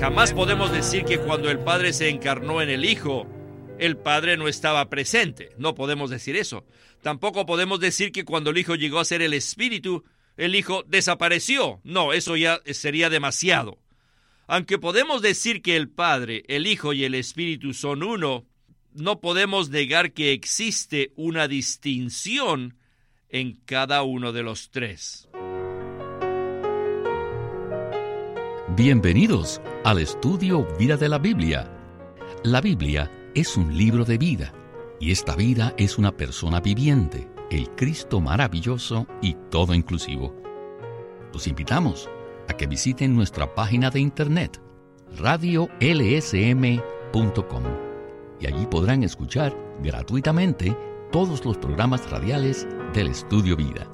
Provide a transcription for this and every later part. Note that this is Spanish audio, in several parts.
Jamás podemos decir que cuando el Padre se encarnó en el Hijo, el Padre no estaba presente. No podemos decir eso. Tampoco podemos decir que cuando el Hijo llegó a ser el Espíritu, el Hijo desapareció. No, eso ya sería demasiado. Aunque podemos decir que el Padre, el Hijo y el Espíritu son uno, no podemos negar que existe una distinción en cada uno de los tres. Bienvenidos al estudio Vida de la Biblia. La Biblia es un libro de vida, y esta vida es una persona viviente, el Cristo maravilloso y todo inclusivo. Los invitamos a que visiten nuestra página de internet, radiolsm.com, y allí podrán escuchar gratuitamente todos los programas radiales del Estudio Vida.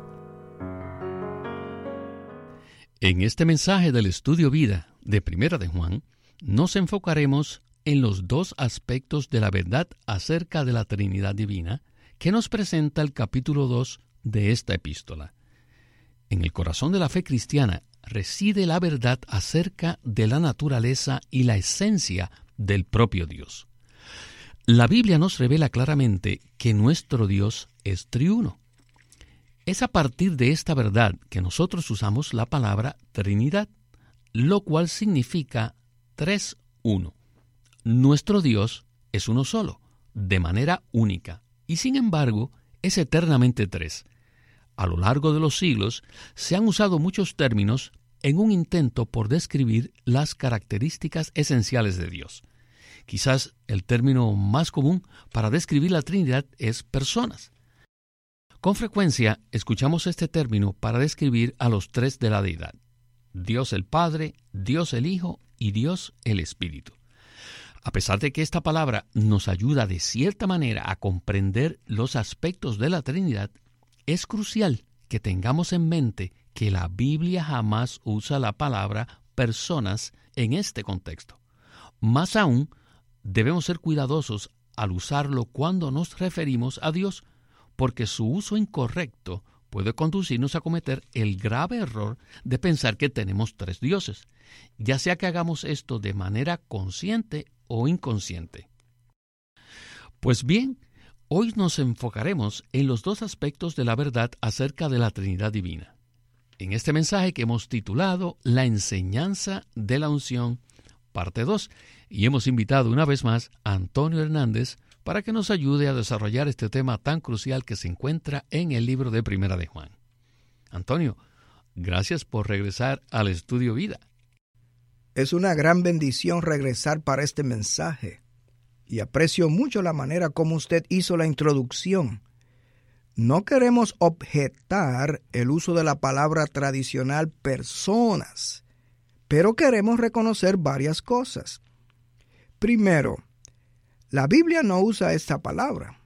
En este mensaje del Estudio Vida de Primera de Juan, nos enfocaremos en los dos aspectos de la verdad acerca de la Trinidad Divina que nos presenta el capítulo 2 de esta epístola. En el corazón de la fe cristiana reside la verdad acerca de la naturaleza y la esencia del propio Dios. La Biblia nos revela claramente que nuestro Dios es triuno. Es a partir de esta verdad que nosotros usamos la palabra Trinidad, lo cual significa 3-1. Nuestro Dios es uno solo, de manera única, y sin embargo es eternamente tres. A lo largo de los siglos se han usado muchos términos en un intento por describir las características esenciales de Dios. Quizás el término más común para describir la Trinidad es personas. Con frecuencia escuchamos este término para describir a los tres de la deidad: Dios el Padre, Dios el Hijo y Dios el Espíritu. A pesar de que esta palabra nos ayuda de cierta manera a comprender los aspectos de la Trinidad, es crucial que tengamos en mente que la Biblia jamás usa la palabra personas en este contexto. Más aún, debemos ser cuidadosos al usarlo cuando nos referimos a Dios, porque su uso incorrecto puede conducirnos a cometer el grave error de pensar que tenemos tres dioses, ya sea que hagamos esto de manera consciente o inconsciente. Pues bien, hoy nos enfocaremos en los dos aspectos de la verdad acerca de la Trinidad Divina. En este mensaje que hemos titulado La enseñanza de la unción, parte 2, y hemos invitado una vez más a Antonio Hernández para que nos ayude a desarrollar este tema tan crucial que se encuentra en el libro de Primera de Juan. Antonio, gracias por regresar al Estudio Vida. Es una gran bendición regresar para este mensaje, y aprecio mucho la manera como usted hizo la introducción. No queremos objetar el uso de la palabra tradicional personas, pero queremos reconocer varias cosas. Primero, la Biblia no usa esta palabra.